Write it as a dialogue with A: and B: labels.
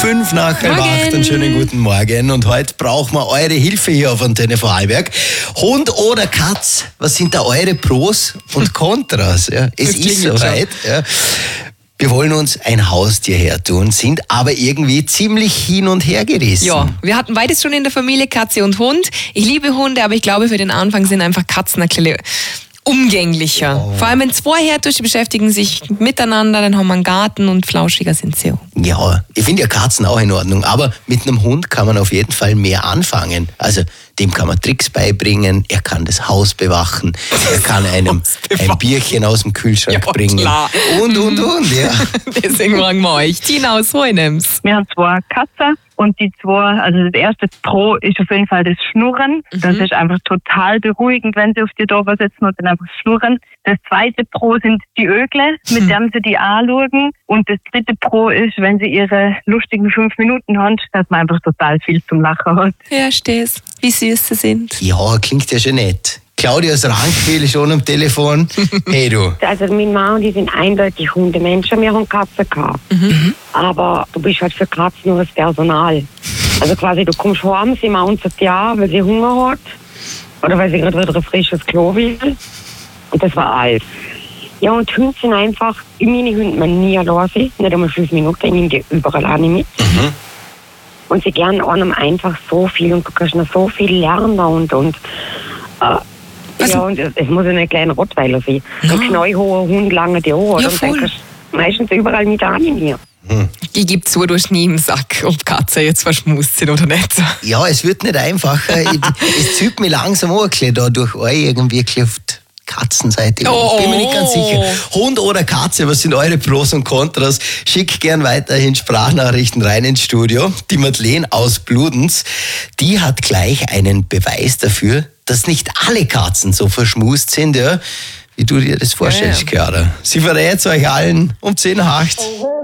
A: 5 nach halb 8, einen schönen guten Morgen. Und heute brauchen wir eure Hilfe hier auf Antenne Vorarlberg. Hund oder Katz, was sind da eure Pros und Kontras? Ja, es ist soweit. Ja. Wir wollen uns ein Haustier hertun, sind aber irgendwie ziemlich hin und her gerissen.
B: Ja, wir hatten beides schon in der Familie, Katze und Hund. Ich liebe Hunde, aber ich glaube, für den Anfang sind einfach Katzen ein bisschen umgänglicher. Oh. Vor allem wenn zwei Herdtische beschäftigen sich miteinander, dann haben wir einen Garten und flauschiger sind sie auch.
A: Ja, ich finde ja Katzen auch in Ordnung, aber mit einem Hund kann man auf jeden Fall mehr anfangen. Also dem kann man Tricks beibringen, er kann das Haus bewachen, er kann einem ein Bierchen aus dem Kühlschrank bringen.
B: Klar.
A: Und, ja.
B: Deswegen fragen wir euch. Tina aus Hohenems.
C: Wir haben 2 Katzen und die 2, also das erste Pro ist auf jeden Fall das Schnurren. Das ist einfach total beruhigend, wenn sie auf die Dauer sitzen und dann einfach schnurren. Das zweite Pro sind die Ögle, mit denen sie die anschauen. Und das dritte Pro ist, wenn sie ihre lustigen 5 Minuten haben, dass man einfach total viel zum Lachen hat.
B: Ja, steh's. Wie süß sie sind.
A: Ja, klingt ja schon nett. Claudia aus Rankville schon am Telefon. Hey du.
D: Also mein Mann und ich sind eindeutig Hundemenschen, wir haben Katzen gehabt. Aber du bist halt für Katzen nur das Personal. Also quasi, du kommst heim, sie maunzt ja, weil sie Hunger hat. Oder weil sie gerade wieder ein frisches Klo will. Und das war alles. Ja, und Hunde sind einfach, meine Hunde man nie lassen, nicht einmal 5 Minuten, ich nehme die überall an mit. Und sie gern einem einfach so viel und du kannst noch so viel lernen und ja, und es muss ein kleiner Rottweiler sein. Ein knallhoher Hund, lange die Haare.
B: Ja,
D: und dann kannst du meistens überall mit animieren.
B: Ich gebe zu, du hast nie im Sack, ob Katzen jetzt verschmust sind oder nicht.
A: Ja, es wird nicht einfacher. Es zieht mich langsam auch ein bisschen da durch euch irgendwie auf die Katzenseite. Ich bin mir nicht ganz sicher. Hund oder Katze, was sind eure Pros und Kontras? Schickt gern weiterhin Sprachnachrichten rein ins Studio. Die Madeleine aus Bludenz, die hat gleich einen Beweis dafür, dass nicht alle Katzen so verschmust sind, ja, wie du dir das vorstellst, Chiara. Sie verrät euch allen um 10 nach 8.